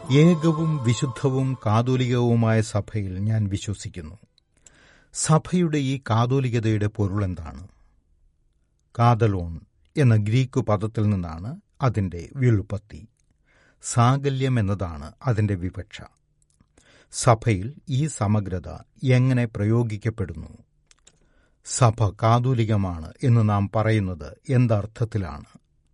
ഏകവും വിശുദ്ധവും കാതോലികവുമായ സഭയിൽ ഞാൻ വിശ്വസിക്കുന്നു. സഭയുടെ ഈ കാതോലികതയുടെ പൊരുളെന്താണ്? കാതലോൺ എന്ന ഗ്രീക്ക് പദത്തിൽ നിന്നാണ് അതിൻ്റെ വ്യുൽപ്പത്തി. സാകല്യം എന്നതാണ് അതിൻ്റെ വിവക്ഷ. സഭയിൽ ഈ സമഗ്രത എങ്ങനെ പ്രയോഗിക്കപ്പെടുന്നു? സഭ കാതോലികമാണ് എന്ന് നാം പറയുന്നത് എന്തർത്ഥത്തിലാണ്?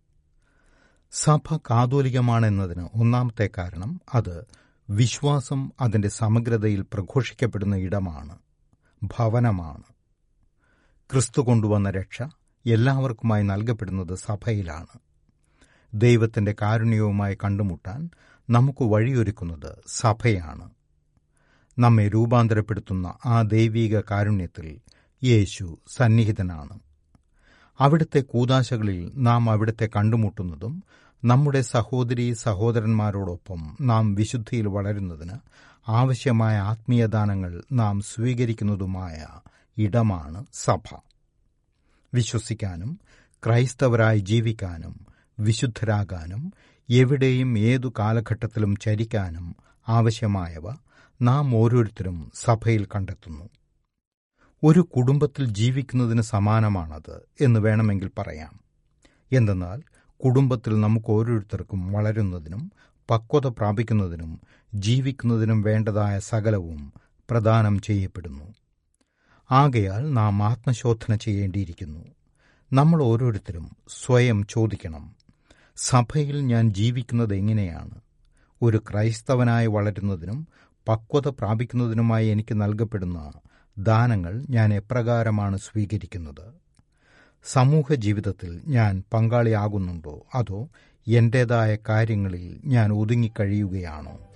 സഭ കാതോലികമാണെന്നതിന് ഒന്നാമത്തെ കാരണം അത് വിശ്വാസം അതിൻ്റെ സമഗ്രതയിൽ പ്രഘോഷിക്കപ്പെടുന്ന ഇടമാണ്, ഭവനമാണ്. ക്രിസ്തു കൊണ്ടുവന്ന രക്ഷ എല്ലാവർക്കുമായി നൽകപ്പെടുന്നത് സഭയിലാണ്. ദൈവത്തിൻ്റെ കാരുണ്യവുമായി കണ്ടുമുട്ടാൻ നമുക്ക് വഴിയൊരുക്കുന്നത് സഭയാണ്. നമ്മെ രൂപാന്തരപ്പെടുത്തുന്ന ആ ദൈവീക കാരുണ്യത്തിൽ യേശു സന്നിഹിതനാണ്. അവിടുത്തെ കൂദാശകളിൽ നാം അവിടുത്തെ കണ്ടുമുട്ടുന്നതും നമ്മുടെ സഹോദരീ സഹോദരന്മാരോടൊപ്പം നാം വിശുദ്ധിയിൽ വളരുന്നതിന് ആവശ്യമായ ആത്മീയദാനങ്ങൾ നാം സ്വീകരിക്കുന്നതുമായ ഇടമാണ് സഭ. വിശ്വസിക്കാനും ക്രൈസ്തവരായി ജീവിക്കാനും വിശുദ്ധരാകാനും എവിടെയും ഏതു കാലഘട്ടത്തിലും ചരിക്കാനും ആവശ്യമായവ നാം ഓരോരുത്തരും സഭയിൽ കണ്ടെത്തുന്നു. ഒരു കുടുംബത്തിൽ ജീവിക്കുന്നതിന് സമാനമാണത് എന്ന് വേണമെങ്കിൽ പറയാം. എന്തെന്നാൽ കുടുംബത്തിൽ നമുക്ക് ഓരോരുത്തർക്കും വളരുന്നതിനും പക്വത പ്രാപിക്കുന്നതിനും ജീവിക്കുന്നതിനും വേണ്ടതായ സകലവും പ്രദാനം ചെയ്യപ്പെടുന്നു. ആകയാൽ നാം ആത്മശോധന ചെയ്യേണ്ടിയിരിക്കുന്നു. നമ്മൾ ഓരോരുത്തരും സ്വയം ചോദിക്കണം, സഭയിൽ ഞാൻ ജീവിക്കുന്നത് എങ്ങനെയാണ്? ഒരു ക്രൈസ്തവനായി വളരുന്നതിനും പക്വത പ്രാപിക്കുന്നതിനുമായി എനിക്ക് നൽകപ്പെടുന്ന ദാനങ്ങൾ ഞാൻ എപ്രകാരമാണ് സ്വീകരിക്കുന്നത്? സമൂഹ ജീവിതത്തിൽ ഞാൻ പങ്കാളിയാകുന്നുണ്ടോ, അതോ എൻ്റേതായ കാര്യങ്ങളിൽ ഞാൻ ഒതുങ്ങിക്കഴിയുകയാണോ?